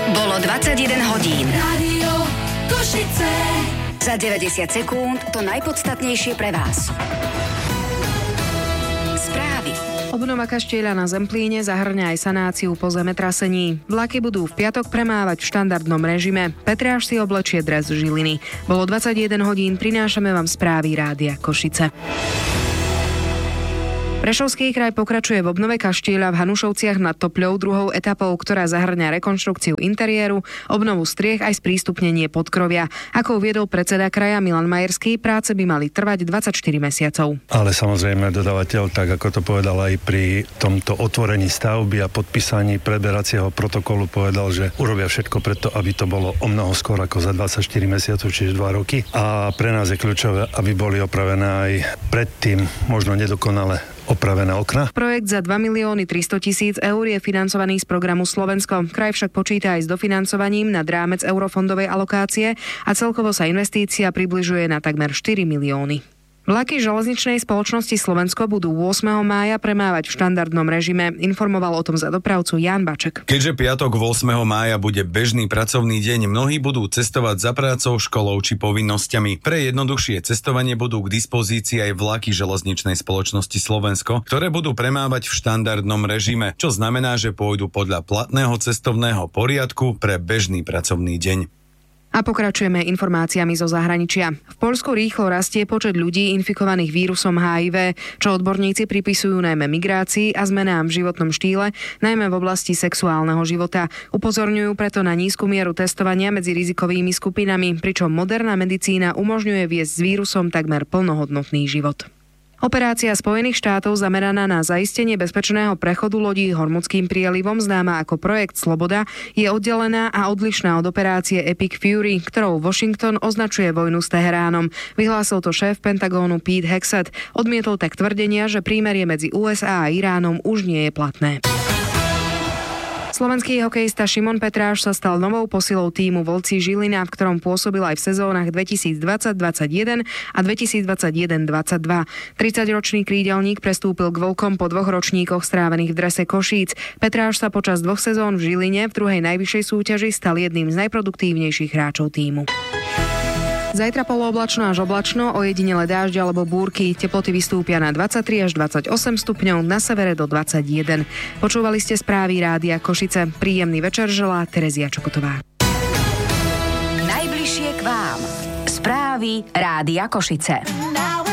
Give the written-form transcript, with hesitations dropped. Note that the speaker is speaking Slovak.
Bolo 21 hodín. Rádio Košice. Za 90 sekúnd to najpodstatnejšie pre vás. Správy. Obnova kaštieľa na Zemplíne zahŕňa aj sanáciu po zemetrasení. Vlaky budú v piatok premávať v štandardnom režime. Petriáš si oblečie dres z Žiliny. Bolo 21 hodín, prinášame vám správy Rádia Košice. Prešovský kraj pokračuje v obnove kaštieľa v Hanušovciach nad Topľou druhou etapou, ktorá zahŕňa rekonštrukciu interiéru, obnovu striech aj sprístupnenie podkrovia. Ako uviedol predseda kraja Milan Majerský, práce by mali trvať 24 mesiacov. Ale samozrejme dodávateľ, tak ako to povedal aj pri tomto otvorení stavby a podpísaní preberacieho protokolu, povedal, že urobia všetko preto, aby to bolo omnoho skôr ako za 24 mesiacov, čiže 2 roky. A pre nás je kľúčové, aby boli opravené aj predtým možno nedokonale opravené okna. Projekt za 2 300 000 eur je financovaný z programu Slovensko. Kraj však počíta aj s dofinancovaním nad rámec eurofondovej alokácie a celkovo sa investícia približuje na takmer 4 milióny. Vlaky železničnej spoločnosti Slovensko budú 8. mája premávať v štandardnom režime. Informoval o tom za dopravcu Ján Baček. Keďže piatok 8. mája bude bežný pracovný deň, mnohí budú cestovať za prácou, školou či povinnosťami. Pre jednoduchšie cestovanie budú k dispozícii aj vlaky železničnej spoločnosti Slovensko, ktoré budú premávať v štandardnom režime, čo znamená, že pôjdu podľa platného cestovného poriadku pre bežný pracovný deň. A pokračujeme informáciami zo zahraničia. V Poľsku rýchlo rastie počet ľudí infikovaných vírusom HIV, čo odborníci pripisujú najmä migrácii a zmenám v životnom štýle, najmä v oblasti sexuálneho života. Upozorňujú preto na nízku mieru testovania medzi rizikovými skupinami, pričom moderná medicína umožňuje viesť s vírusom takmer plnohodnotný život. Operácia Spojených štátov zameraná na zaistenie bezpečného prechodu lodí Hormuzským prielivom, známa ako projekt Sloboda, je oddelená a odlišná od operácie Epic Fury, ktorou Washington označuje vojnu s Teheránom. Vyhlásil to šéf Pentagónu Pete Hegseth. Odmietol tak tvrdenia, že prímerie medzi USA a Iránom už nie je platné. Slovenský hokejista Šimon Petráš sa stal novou posilou tímu Vlci Žilina, v ktorom pôsobil aj v sezónach 2020-21 a 2021-22. 30-ročný krídelník prestúpil k Vlkom po 2 ročníkoch strávených v drese Košíc. Petráš sa počas 2 sezón v Žiline v druhej najvyššej súťaži stal jedným z najproduktívnejších hráčov tímu. Zajtra polooblačno až oblačno, ojedinele dážď alebo búrky. Teploty vystúpia na 23 až 28 stupňov, na severe do 21. Počúvali ste správy Rádia Košice. Príjemný večer želá Terezia Čokotová. Najbližšie k vám. Správy Rádia Košice.